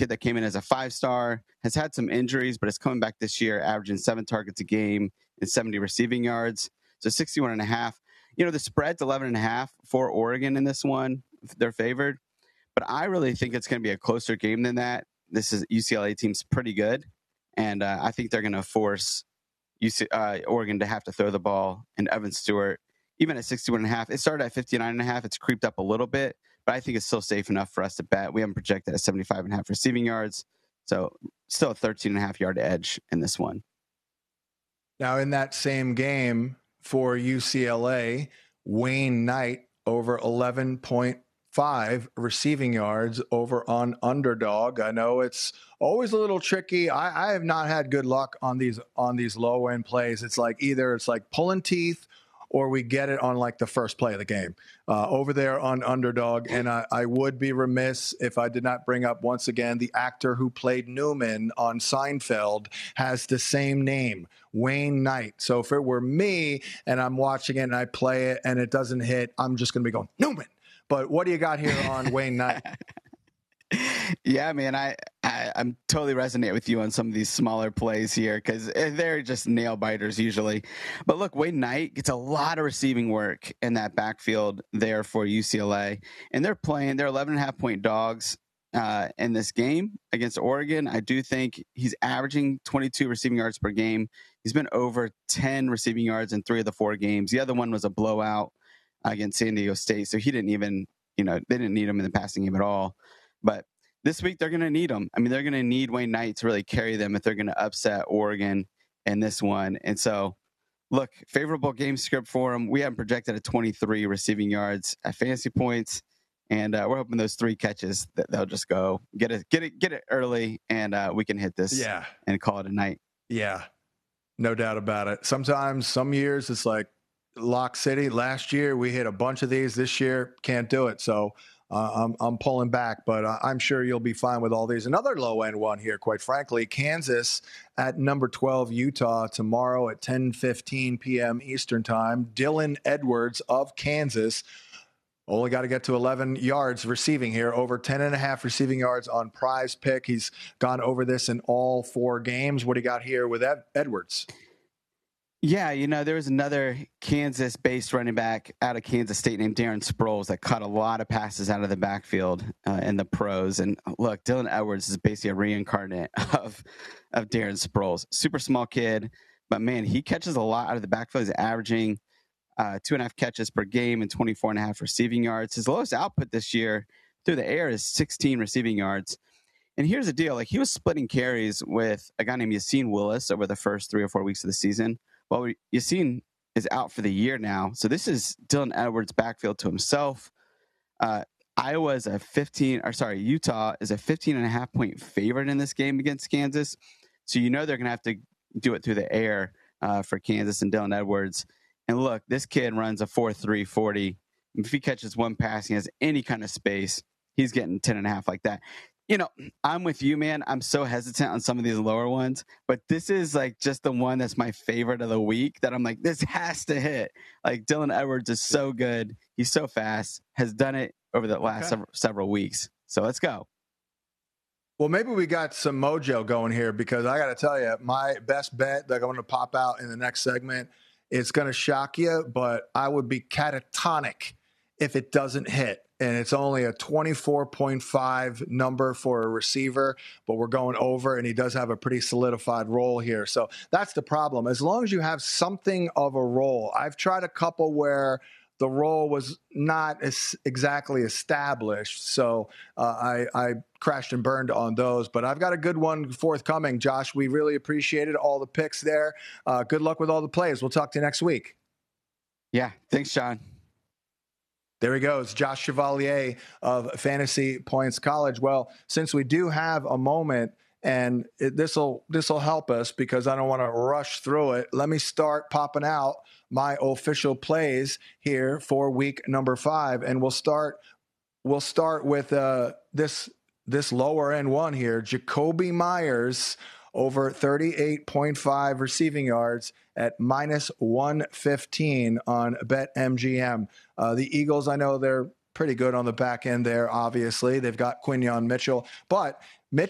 kid that came in as a 5-star, has had some injuries, but is coming back this year, averaging 7 targets a game and 70 receiving yards. So 61.5. The spread's 11.5 for Oregon in this one. They're favored. But I really think it's going to be a closer game than that. This is UCLA team's pretty good. And I think they're going to force Oregon to have to throw the ball. And Evan Stewart, even at 61.5, it started at 59.5. It's creeped up a little bit, but I think it's still safe enough for us to bet. We haven't projected at 75.5 receiving yards. So still a 13.5 yard edge in this one. Now, in that same game for UCLA, Wayne Knight over 11.5 receiving yards over on Underdog. I know it's always a little tricky. I have not had good luck on these low end plays. It's like either it's like pulling teeth or we get it on like the first play of the game over there on Underdog. And I would be remiss if I did not bring up once again the actor who played Newman on Seinfeld has the same name, Wayne Knight. So if it were me and I'm watching it and I play it and it doesn't hit, I'm just going to be going, Newman. But what do you got here on Wayne Knight? Yeah, man, I'm totally resonate with you on some of these smaller plays here because they're just nail biters usually. But look, Wayne Knight gets a lot of receiving work in that backfield there for UCLA. And they're 11.5 point dogs in this game against Oregon. I do think he's averaging 22 receiving yards per game. He's been over 10 receiving yards in 3 of the 4 games. The other one was a blowout against San Diego State. So he didn't even, they didn't need him in the passing game at all. But this week, they're going to need him. I mean, they're going to need Wayne Knight to really carry them if they're going to upset Oregon in this one. And so, look, favorable game script for him. We haven't projected at 23 receiving yards at fantasy points. And we're hoping those 3 catches that they'll just go get it early, and we can hit this and call it a night. Yeah, no doubt about it. Sometimes, some years, it's like Lock City. Last year, we hit a bunch of these. This year, can't do it. So, I'm pulling back, but I'm sure you'll be fine with all these. Another low-end one here, quite frankly, Kansas at number 12, Utah, tomorrow at 10:15 p.m. Eastern Time. Dylan Edwards of Kansas only got to get to 11 yards receiving here, over 10.5 receiving yards on Prize Pick. He's gone over this in all 4 games. What do you got here with Edwards? Yeah, there was another Kansas-based running back out of Kansas State named Darren Sproles that caught a lot of passes out of the backfield in the pros. And look, Dylan Edwards is basically a reincarnate of Darren Sproles. Super small kid, but man, he catches a lot out of the backfield. He's averaging 2.5 catches per game and 24.5 receiving yards. His lowest output this year through the air is 16 receiving yards. And here's the deal. Like, he was splitting carries with a guy named Yassine Willis over the first 3 or 4 weeks of the season. Well, Yassine is out for the year now. So this is Dylan Edwards' backfield to himself. Utah is a 15.5 point favorite in this game against Kansas. So they're going to have to do it through the air for Kansas and Dylan Edwards. And look, this kid runs a 4.3 40. If he catches one pass, he has any kind of space, he's getting 10.5 like that. I'm with you, man. I'm so hesitant on some of these lower ones, but this is like just the one that's my favorite of the week that I'm like, this has to hit. Like, Dylan Edwards is so good. He's so fast, has done it over the last several weeks. So let's go. Well, maybe we got some mojo going here, because I got to tell you, my best bet that I'm going to pop out in the next segment, it's going to shock you, but I would be catatonic if it doesn't hit. And it's only a 24.5 number for a receiver, but we're going over, and he does have a pretty solidified role here. So that's the problem. As long as you have something of a role. I've tried a couple where the role was not exactly established, so I crashed and burned on those. But I've got a good one forthcoming, Josh. We really appreciated all the picks there. Good luck with all the plays. We'll talk to you next week. Yeah, thanks, John. There he goes, Josh Chevalier of Fantasy Points College. Well, since we do have a moment, and this will help us because I don't want to rush through it, let me start popping out my official plays here for week number 5, and we'll start with this lower end one here, Jakobi Meyers over 38.5 receiving yards at -115 on BetMGM. The Eagles, I know they're pretty good on the back end there, obviously. They've got Quinyon Mitchell, but